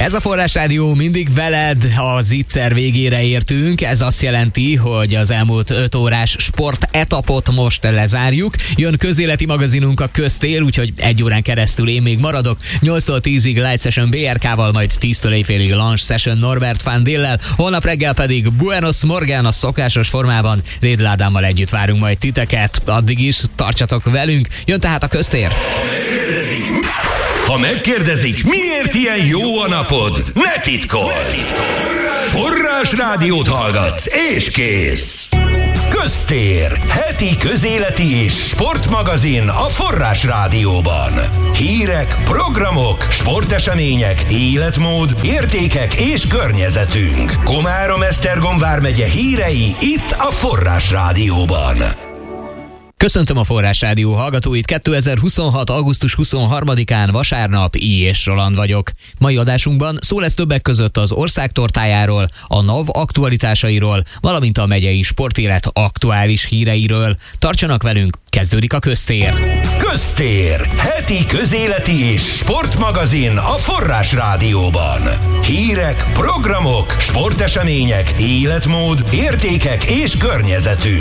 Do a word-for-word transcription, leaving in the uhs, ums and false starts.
Ez a Forrás Rádió, mindig veled, a zicser végére értünk. Ez azt jelenti, hogy az elmúlt öt órás sport etapot most lezárjuk. Jön közéleti magazinunk, a Köztér, úgyhogy egy órán keresztül én még maradok. nyolctól tízig Light Session bé er ká-val, majd tíztől éjfélig Lunch Session Norbert Van Dillel. Holnap reggel pedig Buenos Morgan a szokásos formában. Rédl Ádámmal együtt várunk majd titeket. Addig is tartsatok velünk. Jön tehát a Köztér. Ha megkérdezik, miért ilyen jó a napod, ne titkolj! Forrás Rádiót hallgatsz, és kész! Köztér, heti közéleti és sportmagazin a Forrás Rádióban. Hírek, programok, sportesemények, életmód, értékek és környezetünk. Komárom-Esztergom vármegye hírei itt a Forrás Rádióban. Köszöntöm a Forrás Rádió hallgatóit, kétezer-huszonhat. augusztus huszonharmadikán vasárnap, I. és Roland vagyok. Mai adásunkban szó lesz többek között az ország tortájáról, a NAV aktualitásairól, valamint a megyei sportélet aktuális híreiről. Tartsanak velünk, kezdődik a Köztér. Köztér, heti közéleti és sportmagazin a Forrás Rádióban. Hírek, programok, sportesemények, életmód, értékek és környezetünk.